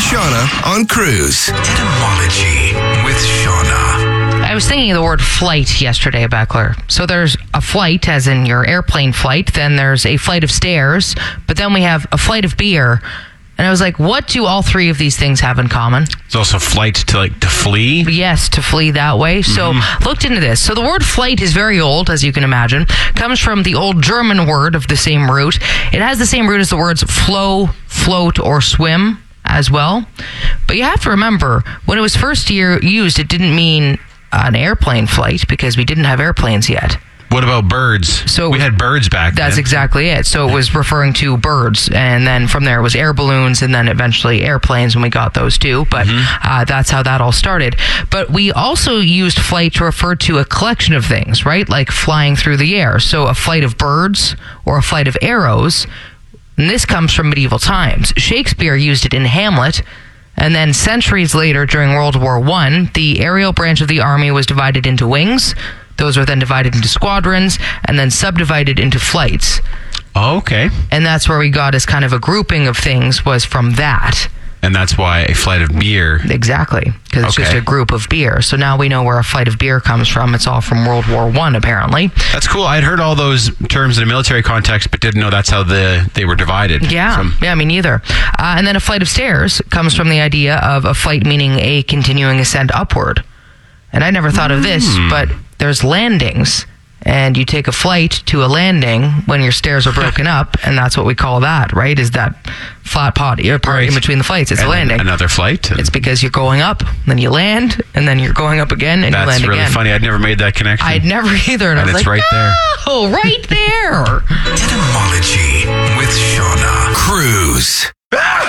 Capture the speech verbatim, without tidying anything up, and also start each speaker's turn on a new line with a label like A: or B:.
A: Shauna on Cruise. Etymology with Shauna.
B: I was thinking of the word flight yesterday, Beckler. So there's a flight, as in your airplane flight. Then there's a flight of stairs. But then we have a flight of beer. And I was like, what do all three of these things have in common?
C: It's also flight to like to flee.
B: Yes, to flee that way. So mm-hmm. looked into this. So the word flight is very old, as you can imagine. Comes from the old German word of the same root. It has the same root as the words flow, float, or swim as well. But you have to remember, when it was first year used, it didn't mean an airplane flight because we didn't have airplanes yet.
C: What about birds? So we had birds back then.
B: That's exactly it. So it was referring to birds, and then from there it was air balloons, and then eventually airplanes when we got those too. But mm-hmm. uh, that's how that all started. But we also used flight to refer to a collection of things, right? Like flying through the air. So a flight of birds or a flight of arrows. And this comes from medieval times. Shakespeare used it in Hamlet. And then centuries later, during World War One, the aerial branch of the army was divided into wings. Those were then divided into squadrons and then subdivided into flights.
C: Oh, okay.
B: And that's where we got as kind of a grouping of things was from that.
C: And that's why a flight of beer.
B: Exactly. Because it's
C: okay.
B: just a group of beer. So now we know where a flight of beer comes from. It's all from World War One, apparently.
C: That's cool. I'd heard all those terms in a military context, but didn't know that's how the they were divided.
B: Yeah. So. Yeah, me neither. Uh, and then a flight of stairs comes from the idea of a flight meaning a continuing ascent upward. And I never thought mm. of this, but there's landings. And you take a flight to a landing when your stairs are broken up, and that's what we call that, right? Is that flat pot part right. in between the flights? It's
C: and
B: a landing.
C: Another flight.
B: It's because you're going up, then you land, and then you're going up again, and
C: that's
B: you land
C: really
B: again.
C: That's really funny. I'd never made that connection.
B: I'd never either. And,
C: and
B: I was
C: it's
B: like,
C: right there.
B: Oh, right there.
A: Etymology with Shauna. Cruise.